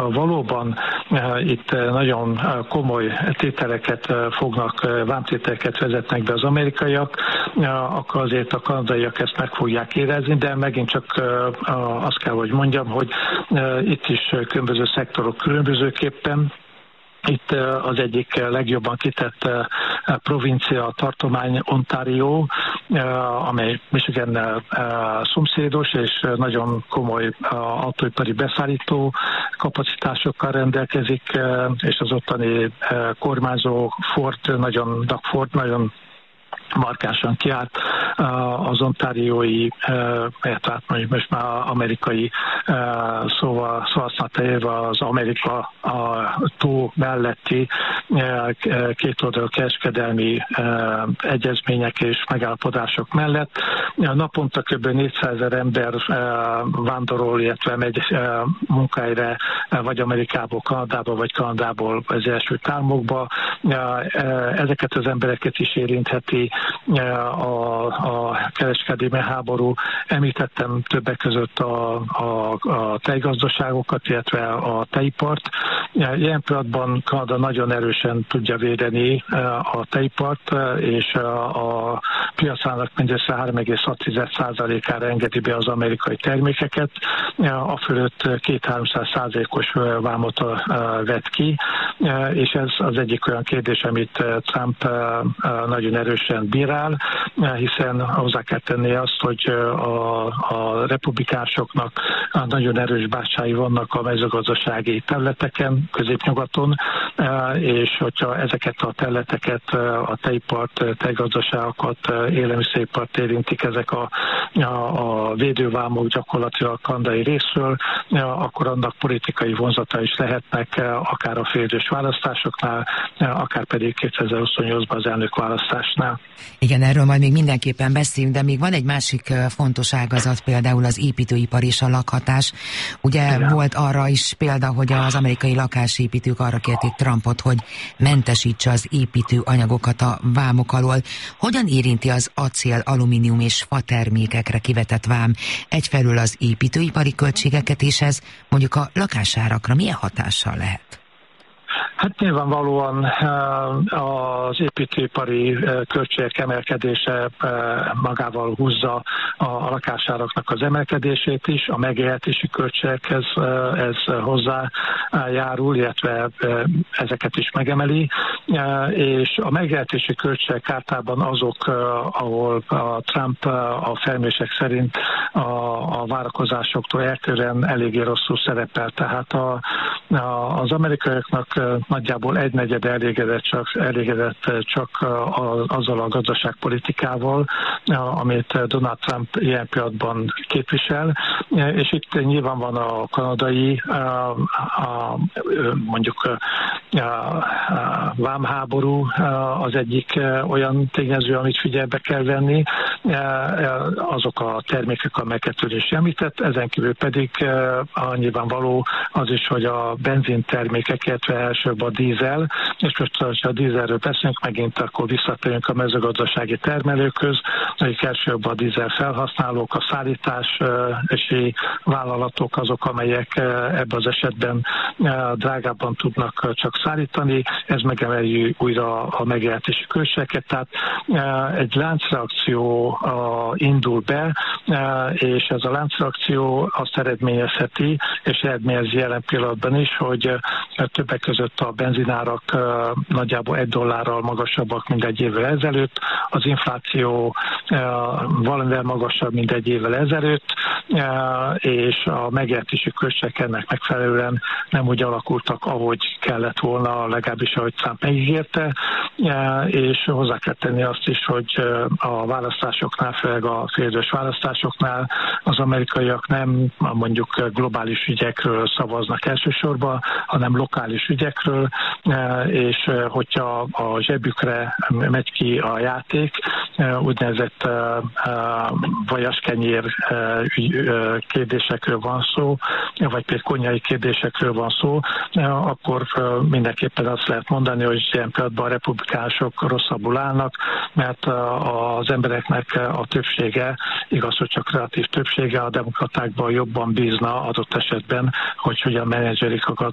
ha valóban itt nagyon komoly tételeket vámtételeket vezetnek be az amerikaiak, akkor azért a kanadaiak ezt meg fogják érezni, de megint csak azt kell, hogy mondjam, hogy itt is különböző szektorok különbözőképpen. Itt az egyik legjobban kitett provincia, tartomány Ontario, amely Michigannel szomszédos, és nagyon komoly autóipari beszállító kapacitásokkal rendelkezik, és az ottani kormányzó Doug Ford nagyon markánsan kiállt az ontáriói, tehát most már amerikai szóval használta érve az Amerika a tó melletti kétoldalú kereskedelmi egyezmények és megállapodások mellett. Naponta kb. 400 000 ember vándorol, illetve megy munkáira vagy Amerikából Kanadába, vagy Kanadából az Egyesült Államokba. Ezeket az embereket is érintheti a kereskedelmi háború. Említettem többek között a tejgazdaságokat, illetve a tejipart. Ilyen pillanatban Kanada nagyon erősen tudja védeni a tejipart, és a piacának mindössze 3,6%-ára engedi be az amerikai termékeket. A fölött 200-300%-os vámot vett ki, és ez az egyik olyan kérdés, amit Trump nagyon erősen bírál, hiszen hozzá kell tenni azt, hogy a republikánusoknak nagyon erős bástyái vannak a mezőgazdasági területeken, középnyugaton, és hogyha ezeket a területeket, a tejipart, tejgazdaságokat, élelmiszeripart érintik ezek a védővámok gyakorlatilag kanadai részről, akkor annak politikai vonzata is lehetnek, akár a félidős választásoknál, akár pedig 2028-ban az elnökválasztásnál. Igen, erről majd még mindenképpen beszélünk, de még van egy másik fontos ágazat, például az építőipar és a lakhatás. Ugye igen, volt arra is példa, hogy az amerikai lakásépítők arra kérték Trumpot, hogy mentesítse az építőanyagokat a vámok alól. Hogyan érinti az acél, alumínium és fatermékekre kivetett vám egyfelől az építőipari költségeket, és ez mondjuk a lakásárakra milyen hatással lehet? Hát nyilvánvalóan az építőipari költségek emelkedése magával húzza a lakásáraknak az emelkedését is, a megélhetési költségekhez ez hozzájárul, illetve ezeket is megemeli, és a megélhetési költségek általában azok, ahol a Trump a felmérések szerint a várakozásoktól eltérően eléggé rosszul szerepel. Tehát az amerikaiaknak nagyjából egynegyed elégedett csak azzal a gazdaságpolitikával, amit Donald Trump ilyen pillanatban képvisel, és itt nyilván van a kanadai mondjuk vámháború az egyik olyan tényező, amit figyelbe kell venni, azok a termékek, amelyeket ön is említett, ezen kívül pedig nyilvánvaló az is, hogy a benzintermékek, illetve elsőbb a dízel, és most, ha a dízelről beszélünk, megint akkor visszatérünk a mezőgazdasági termelőkhöz, akik elsőbb a dízel felhasználók, a szállítási vállalatok azok, amelyek ebben az esetben drágábban tudnak csak szállítani, ez megemeli újra a megélhetési költségeket, tehát egy láncreakció indul be, és ez a láncreakció azt eredményezheti, és eredményezi jelen pillanatban is, hogy többek között a benzinárak nagyjából $1 magasabbak, mint egy évvel ezelőtt, az infláció valamivel magasabb, mint egy évvel ezelőtt, és a megélhetési költségek ennek megfelelően nem úgy alakultak, ahogy kellett volna, legalábbis ahogy Trump megígérte, és hozzá kell tenni azt is, hogy a választásoknál, főleg a félidős választásoknál az amerikaiak nem mondjuk globális ügyekről szavaznak elsősorban, hanem lokális ügyekről, és hogyha a zsebükre megy ki a játék, úgynevezett vajaskenyér kérdésekről van szó, vagy például konyhai kérdésekről van szó, akkor mindenképpen azt lehet mondani, hogy ilyen pillanatban a republikánusok rosszabbul állnak, mert az embereknek a többsége, igaz, hogy csak relatív többsége a demokratákban jobban bízna adott esetben, hogy hogyan menedzselik a